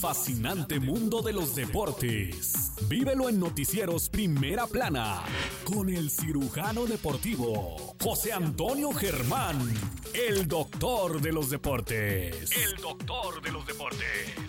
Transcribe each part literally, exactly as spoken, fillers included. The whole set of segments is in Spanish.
fascinante mundo de los deportes. Vívelo en Noticieros Primera Plana con el cirujano deportivo José Antonio Germán, el doctor de los deportes. El doctor de los deportes.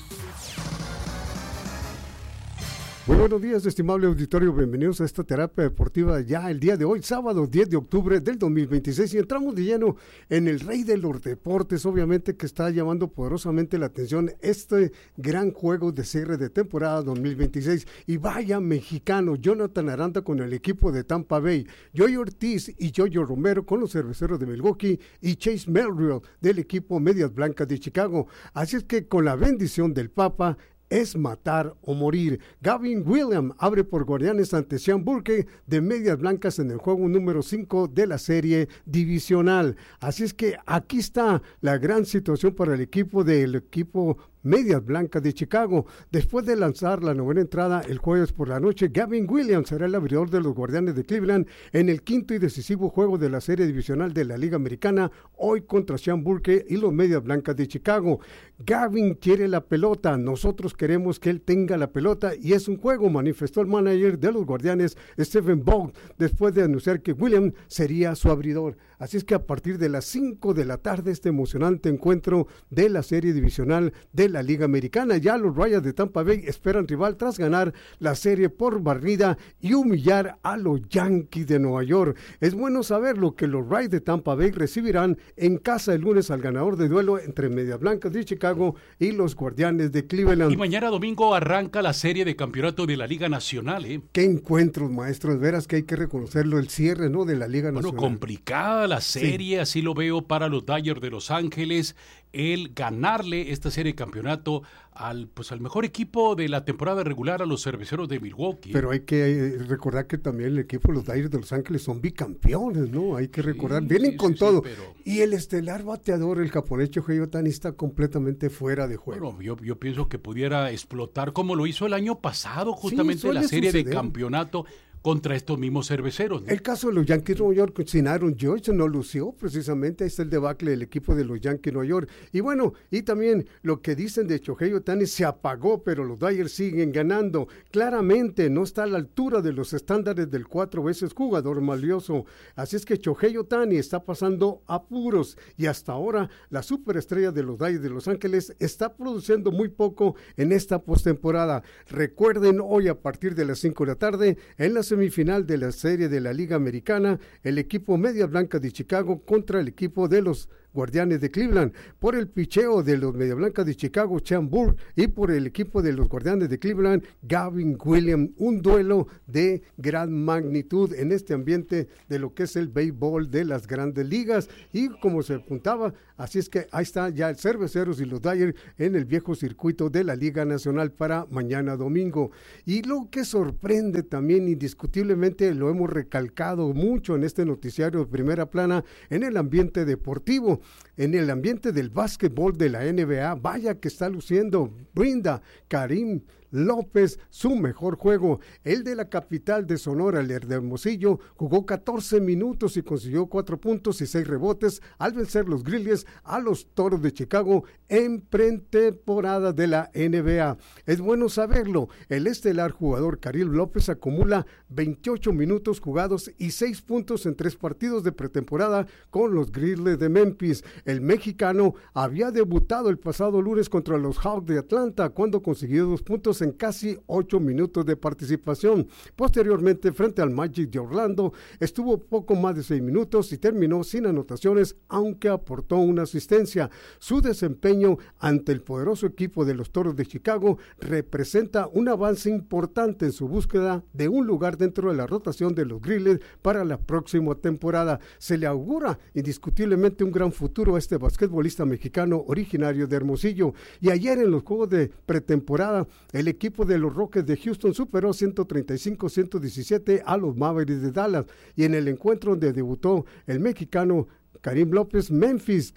Muy buenos días, estimable auditorio, bienvenidos a esta terapia deportiva ya el día de hoy, sábado diez de octubre del dos mil veintiséis, y entramos de lleno en el rey de los deportes, obviamente que está llamando poderosamente la atención este gran juego de cierre de temporada dos mil veintiséis, y vaya mexicano, Jonathan Aranda con el equipo de Tampa Bay, Joey Ortiz y Yoyo Romero con los Cerveceros de Milwaukee y Chase Melville del equipo Medias Blancas de Chicago, así es que con la bendición del Papa, es matar o morir. Gavin Williams abre por Guardianes ante Sean Burke de Medias Blancas en el juego número cinco de la serie divisional. Así es que aquí está la gran situación para el equipo del equipo Medias Blancas de Chicago. Después de lanzar la novena entrada el jueves por la noche, Gavin Williams será el abridor de los Guardianes de Cleveland en el quinto y decisivo juego de la serie divisional de la Liga Americana, hoy contra Sean Burke y los Medias Blancas de Chicago. Gavin quiere la pelota, nosotros queremos que él tenga la pelota y es un juego, manifestó el manager de los Guardianes, Stephen Vogt, después de anunciar que Williams sería su abridor. Así es que a partir de las cinco de la tarde este emocionante encuentro de la serie divisional de la Liga Americana. Ya los Rays de Tampa Bay esperan rival tras ganar la serie por barrida y humillar a los Yankees de Nueva York. Es bueno saberlo que los Rays de Tampa Bay recibirán en casa el lunes al ganador de duelo entre Medias Blancas de Chicago y los Guardianes de Cleveland. Y mañana domingo arranca la serie de campeonato de la Liga Nacional, ¿eh? Qué encuentros, maestros, veras que hay que reconocerlo, el cierre, ¿no?, de la Liga bueno, Nacional. Bueno, complicada la serie, sí. Así lo veo para los Dodgers de Los Ángeles, el ganarle esta serie de campeonato al pues al mejor equipo de la temporada regular, a los Cerveceros de Milwaukee. Pero hay que recordar que también el equipo de los Dodgers de Los Ángeles son bicampeones, ¿no? Hay que recordar, sí, vienen sí, con sí, todo. Sí, pero... Y el estelar bateador, el japonés Shohei Ohtani, está completamente fuera de juego. Bueno, yo, yo pienso que pudiera explotar como lo hizo el año pasado, justamente sí, la serie suceder. de campeonato contra estos mismos cerveceros, ¿no? El caso de los Yankees de Nueva York sin Aaron Judge no lució, precisamente ahí está el debacle del equipo de los Yankees de Nueva York. Y bueno, y también lo que dicen de Shohei Ohtani se apagó, pero los Dodgers siguen ganando. Claramente no está a la altura de los estándares del cuatro veces jugador valioso. Así es que Shohei Ohtani está pasando apuros y hasta ahora la superestrella de los Dodgers de Los Ángeles está produciendo muy poco en esta postemporada. Recuerden, hoy a partir de las cinco de la tarde, en la semifinal de la serie de la Liga Americana, el equipo Medias Blancas de Chicago contra el equipo de los Guardianes de Cleveland. Por el picheo de los Medias Blancas de Chicago, Sean Burke, y por el equipo de los Guardianes de Cleveland, Gavin Williams. Un duelo de gran magnitud en este ambiente de lo que es el béisbol de las grandes ligas. Y como se apuntaba, así es que ahí está ya el Cerveceros y los Dodgers en el viejo circuito de la Liga Nacional para mañana domingo. Y lo que sorprende también, indiscutiblemente, lo hemos recalcado mucho en este noticiario de Primera Plana, en el ambiente deportivo, en el ambiente del básquetbol de la N B A, vaya que está luciendo Brinda Karim López su mejor juego. El de la capital de Sonora, el de Hermosillo, jugó catorce minutos y consiguió cuatro puntos y seis rebotes al vencer los Grizzlies a los Toros de Chicago en pretemporada de la N B A. Es bueno saberlo, el estelar jugador Karim López acumula veintiocho minutos jugados y seis puntos en tres partidos de pretemporada con los Grizzlies de Memphis. El mexicano había debutado el pasado lunes contra los Hawks de Atlanta cuando consiguió dos puntos en casi ocho minutos de participación. Posteriormente, frente al Magic de Orlando, estuvo poco más de seis minutos y terminó sin anotaciones, aunque aportó una asistencia. Su desempeño ante el poderoso equipo de los Toros de Chicago representa un avance importante en su búsqueda de un lugar dentro de la rotación de los Grizzlies para la próxima temporada. Se le augura indiscutiblemente un gran futuro a este basquetbolista mexicano originario de Hermosillo. Y ayer en los juegos de pretemporada, el equipo de los Rockets de Houston superó ciento treinta y cinco a ciento diecisiete a los Mavericks de Dallas, y en el encuentro donde debutó el mexicano Karim López, Memphis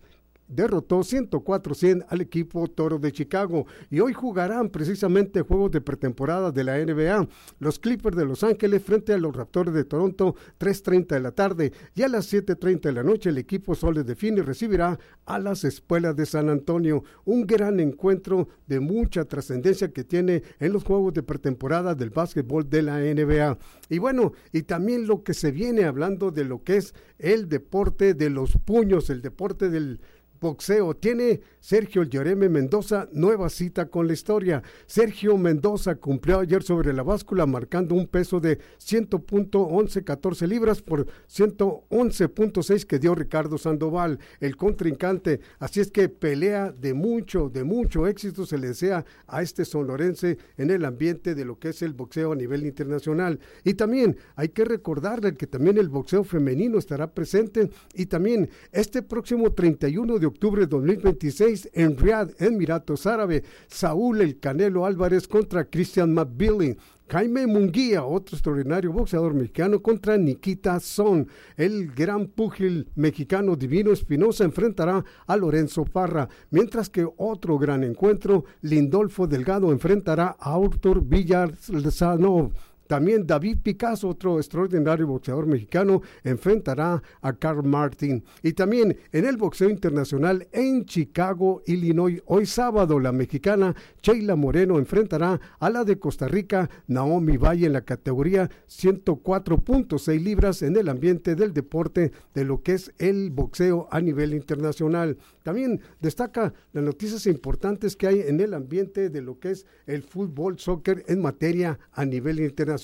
derrotó ciento cuatro a cien al equipo Toro de Chicago. Y hoy jugarán precisamente juegos de pretemporada de la N B A. Los Clippers de Los Ángeles frente a los Raptors de Toronto, tres treinta de la tarde. Y a las siete treinta de la noche el equipo Soles de Phoenix recibirá a las Espuelas de San Antonio. Un gran encuentro de mucha trascendencia que tiene en los juegos de pretemporada del básquetbol de la N B A. Y bueno, y también lo que se viene hablando de lo que es el deporte de los puños, el deporte del boxeo. Tiene Sergio Lloreme Mendoza nueva cita con la historia. Sergio Mendoza cumplió ayer sobre la báscula marcando un peso de cien punto once catorce libras por ciento once punto seis que dio Ricardo Sandoval, el contrincante. Así es que pelea de mucho, de mucho éxito se le desea a este sonorense en el ambiente de lo que es el boxeo a nivel internacional. Y también hay que recordarle que también el boxeo femenino estará presente y también este próximo treinta y uno de octubre de dos mil veintiséis en Riad, Emiratos Árabes, Saúl El Canelo Álvarez contra Christian McBilly. Jaime Munguía, otro extraordinario boxeador mexicano, contra Nikita Son. El gran púgil mexicano Divino Espinosa enfrentará a Lorenzo Parra, mientras que otro gran encuentro, Lindolfo Delgado enfrentará a Artur Villarzano. También David Picasso, otro extraordinario boxeador mexicano, enfrentará a Carl Martin. Y también en el boxeo internacional en Chicago, Illinois, hoy sábado, la mexicana Sheila Moreno enfrentará a la de Costa Rica, Naomi Valle, en la categoría ciento cuatro punto seis libras en el ambiente del deporte de lo que es el boxeo a nivel internacional. También destaca las noticias importantes que hay en el ambiente de lo que es el fútbol, soccer en materia a nivel internacional.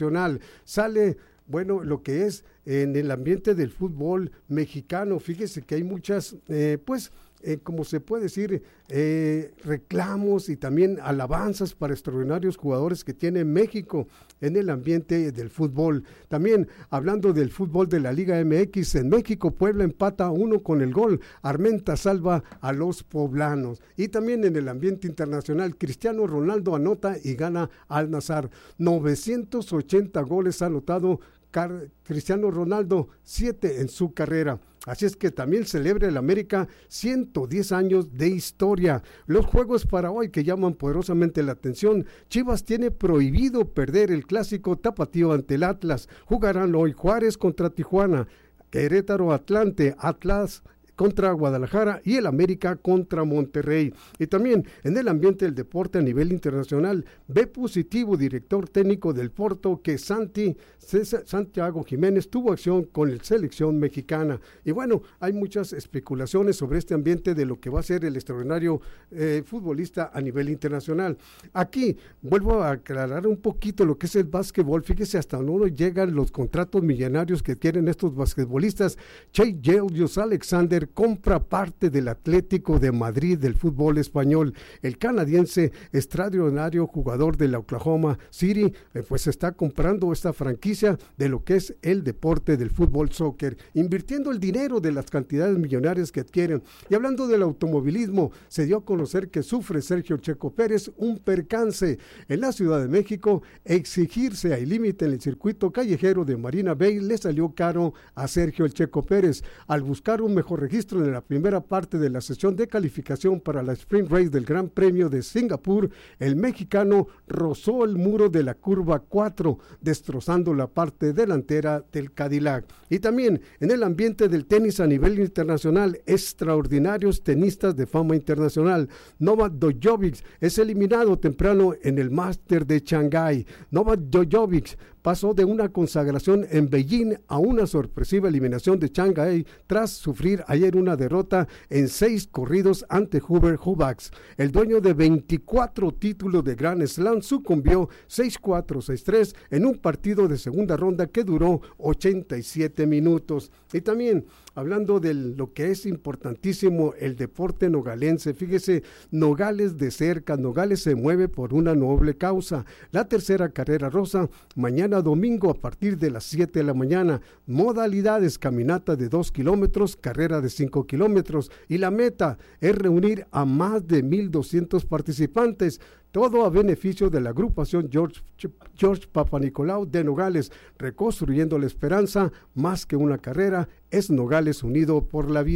Sale, bueno, lo que es en el ambiente del fútbol mexicano. Fíjese que hay muchas, eh, pues, eh, como se puede decir, eh, reclamos y también alabanzas para extraordinarios jugadores que tiene México en el ambiente del fútbol. También hablando del fútbol de la Liga M X, en México Puebla empata uno con el gol, Armenta salva a los poblanos. Y también en el ambiente internacional, Cristiano Ronaldo anota y gana al Nazar. novecientos ochenta goles ha anotado Car- Cristiano Ronaldo, siete en su carrera. Así es que también celebra el América ciento diez años de historia. Los juegos para hoy que llaman poderosamente la atención. Chivas tiene prohibido perder el clásico tapatío ante el Atlas. Jugarán hoy Juárez contra Tijuana, Querétaro Atlante, Atlas contra Guadalajara y el América contra Monterrey. Y también en el ambiente del deporte a nivel internacional, ve positivo director técnico del Porto que Santi, César, Santiago Jiménez tuvo acción con la selección mexicana. Y bueno, hay muchas especulaciones sobre este ambiente de lo que va a ser el extraordinario eh, futbolista a nivel internacional. Aquí vuelvo a aclarar un poquito lo que es el básquetbol. Fíjese hasta dónde llegan los contratos millonarios que tienen estos basquetbolistas. Shai Gilgeous-Alexander compra parte del Atlético de Madrid del fútbol español. El canadiense, extraordinario jugador de la Oklahoma City, eh, pues está comprando esta franquicia de lo que es el deporte del fútbol soccer, invirtiendo el dinero de las cantidades millonarias que adquieren. Y hablando del automovilismo, se dio a conocer que sufre Sergio Checo Pérez un percance en la Ciudad de México. Exigirse al límite en el circuito callejero de Marina Bay le salió caro a Sergio el Checo Pérez. Al buscar un mejor registro en la primera parte de la sesión de calificación para la Sprint Race del Gran Premio de Singapur, el mexicano rozó el muro de la curva cuatro, destrozando la parte delantera del Cadillac. Y también en el ambiente del tenis a nivel internacional, extraordinarios tenistas de fama internacional. Novak Djokovic es eliminado temprano en el Máster de Shanghái. Novak Djokovic pasó de una consagración en Beijing a una sorpresiva eliminación de Shanghái tras sufrir ayer una derrota en seis corridos ante Hubert Hurkacz. El dueño de veinticuatro títulos de Grand Slam sucumbió seis cuatro, seis tres en un partido de segunda ronda que duró ochenta y siete minutos. Y también hablando de lo que es importantísimo, el deporte nogalense. Fíjese, Nogales de cerca, Nogales se mueve por una noble causa. La tercera carrera rosa, mañana domingo a partir de las siete de la mañana. Modalidades: caminata de dos kilómetros, carrera de cinco kilómetros. Y la meta es reunir a más de mil doscientos participantes. Todo a beneficio de la agrupación George, George Papanicolau de Nogales, reconstruyendo la esperanza. Más que una carrera, es Nogales unido por la vida.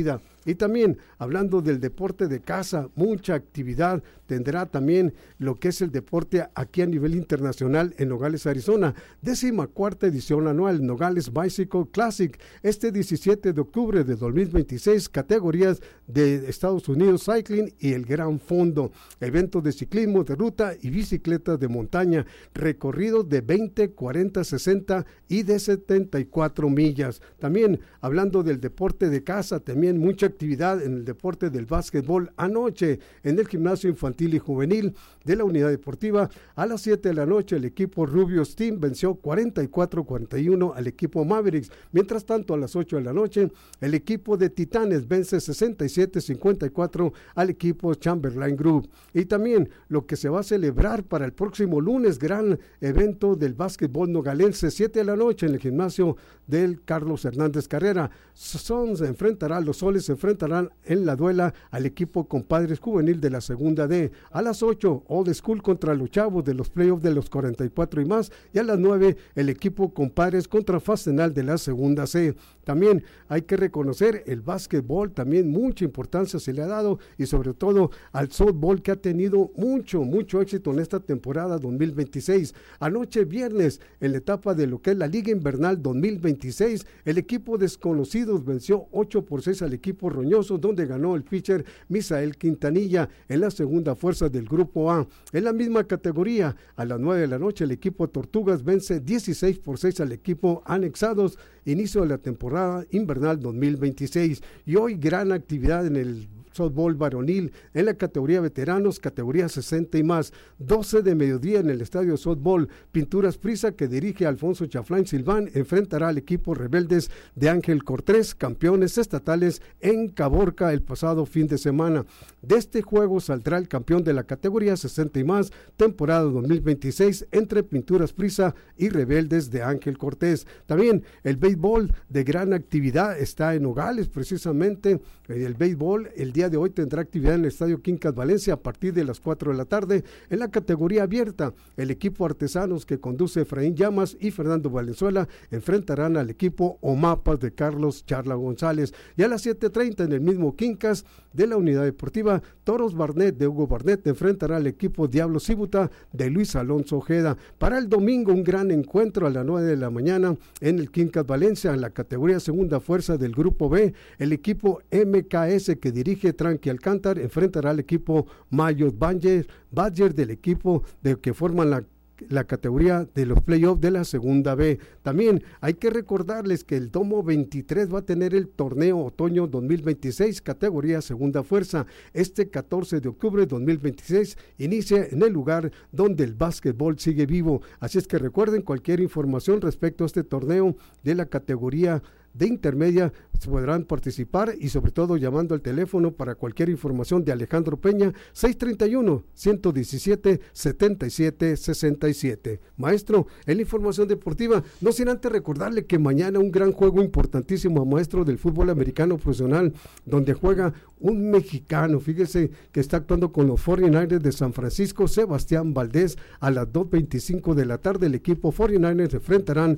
Y también, hablando del deporte de casa, mucha actividad tendrá también lo que es el deporte aquí a nivel internacional en Nogales, Arizona. Décima cuarta edición anual Nogales Bicycle Classic, este diecisiete de octubre de dos mil veintiséis, categorías de Estados Unidos Cycling y el Gran Fondo, eventos de ciclismo de ruta y bicicletas de montaña, recorridos de veinte, cuarenta, sesenta y de setenta y cuatro millas. También, hablando del deporte de casa, también mucha actividad en el deporte del básquetbol anoche en el gimnasio infantil y juvenil de la unidad deportiva. A las siete de la noche el equipo Rubio's Team venció cuarenta y cuatro a cuarenta y uno al equipo Mavericks. Mientras tanto, a las ocho de la noche el equipo de Titanes vence sesenta y siete a cincuenta y cuatro al equipo Chamberlain Group. Y también lo que se va a celebrar para el próximo lunes, gran evento del básquetbol nogalense, siete de la noche en el gimnasio del Carlos Hernández Carrera. Son se enfrentará, los Soles se enfrentarán en la duela al equipo Compadres Juvenil de la segunda D. A las ocho, Old School contra los Chavos de los playoffs de los cuarenta y cuatro y más. Y a las nueve, el equipo Compadres contra Fastenal de la segunda C. También hay que reconocer el básquetbol, también mucha importancia se le ha dado, y sobre todo al softball, que ha tenido mucho, mucho éxito en esta temporada dos mil veintiséis. Anoche viernes, en la etapa de lo que es la Liga Invernal dos mil veintiséis, el equipo Desconocidos venció ocho por seis al equipo Roñoso, donde ganó el pitcher Misael Quintanilla en la segunda fuerza del Grupo A. En la misma categoría, a las nueve de la noche, el equipo Tortugas vence dieciséis por seis al equipo Anexados, inicio de la temporada invernal dos mil veintiséis. Y hoy gran actividad en el softball varonil en la categoría veteranos, categoría sesenta y más, doce de mediodía en el estadio softball. Pinturas Prisa, que dirige Alfonso Chaflán Silván, enfrentará al equipo Rebeldes de Ángel Cortés, campeones estatales en Caborca el pasado fin de semana. De este juego saldrá el campeón de la categoría sesenta y más, temporada dos mil veintiséis, entre Pinturas Prisa y Rebeldes de Ángel Cortés. También el béisbol de gran actividad está en Nogales, precisamente el béisbol el día de hoy tendrá actividad en el Estadio Quincas Valencia a partir de las cuatro de la tarde. En la categoría abierta, el equipo Artesanos, que conduce Efraín Llamas y Fernando Valenzuela, enfrentarán al equipo Omapas de Carlos Charla González. Y a las siete treinta en el mismo Quincas de la unidad deportiva, Toros Barnett de Hugo Barnett enfrentará al equipo Diablo Cíbuta de Luis Alonso Ojeda. Para el domingo, un gran encuentro a las nueve de la mañana en el Quincas Valencia, en la categoría segunda fuerza del Grupo B, el equipo M K S, que dirige Tranqui Alcántar, enfrentará al equipo Mayos Badger, Badger del equipo de que forman la la categoría de los playoffs de la segunda B. También hay que recordarles que el Domo veintitrés va a tener el torneo otoño dos mil veintiséis, categoría segunda fuerza. Este catorce de octubre de dos mil veintiséis inicia en el lugar donde el básquetbol sigue vivo. Así es que recuerden, cualquier información respecto a este torneo de la categoría de intermedia podrán participar, y sobre todo llamando al teléfono para cualquier información de Alejandro Peña, seis treinta y uno, ciento diecisiete, setenta y siete sesenta y siete. Maestro, en la información deportiva, no sin antes recordarle que mañana un gran juego importantísimo, maestro, del fútbol americano profesional, donde juega un mexicano, fíjese que está actuando con los cuarenta y nueve ers de San Francisco, Sebastián Valdés. A las dos veinticinco de la tarde el equipo cuarenta y nueve ers se enfrentarán